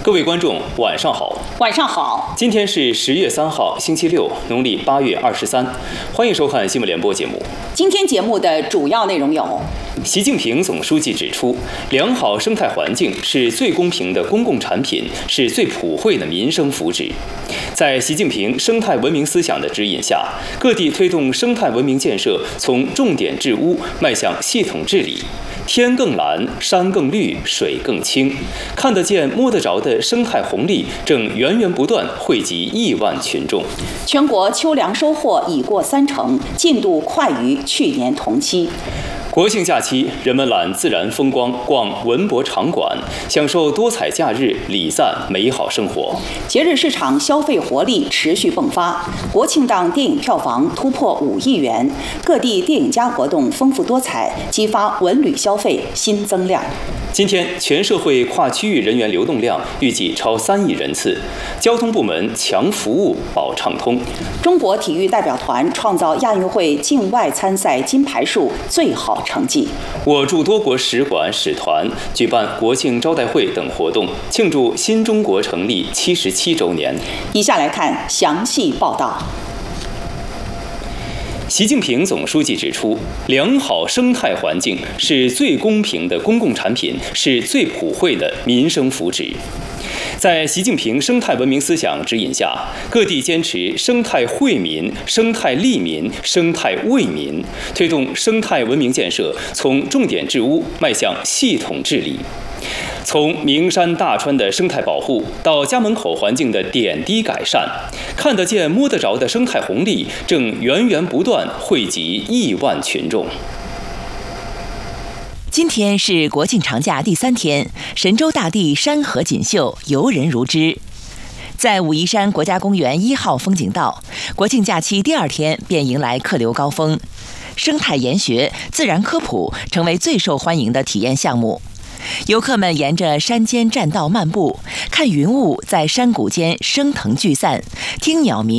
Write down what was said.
各位观众，晚上好。 晚上好。 今天是10月3号，星期六，农历8月23。欢迎收看新闻联播节目。 今天节目的主要内容有： 习近平总书记指出，良好生态环境是最公平的公共产品，是最普惠的民生福祉。在习近平生态文明思想的指引下，各地推动生态文明建设从重点治污迈向系统治理。天更蓝，山更绿，水更清，看得见摸得着的生态红利正源源不断惠及亿万群众。 全国秋粮收获已过30%，进度快于去年同期。 国庆假期，人们览自然风光，逛文博场馆，享受多彩假日，礼赞美好生活。 节日市场消费活力持续迸发，国庆档电影票房突破5亿元，各地电影节活动丰富多彩，激发文旅消费新增量。 今天，全社会跨区域人员流动量预计超3亿人次，交通部门强服务保畅通。 中国体育代表团创造亚运会境外参赛金牌数最好成绩。 我驻多国使馆使团举办国庆招待会等活动，庆祝新中国成立77周年。 以下来看详细报道。 习近平总书记指出，良好生态环境是最公平的公共产品，是最普惠的民生福祉。在习近平生态文明思想指引下，各地坚持生态惠民、生态利民、生态为民，推动生态文明建设从重点治污迈向系统治理。从名山大川的生态保护到家门口环境的点滴改善，看得见摸得着的生态红利正源源不断惠及亿万群众。 今天是国庆长假第3天，神州大地山河锦绣，游人如织。在武夷山国家公园1号风景道，国庆假期第2天便迎来客流高峰，生态研学、自然科普成为最受欢迎的体验项目。游客们沿着山间栈道漫步，看云雾在山谷间升腾聚散，听鸟鸣。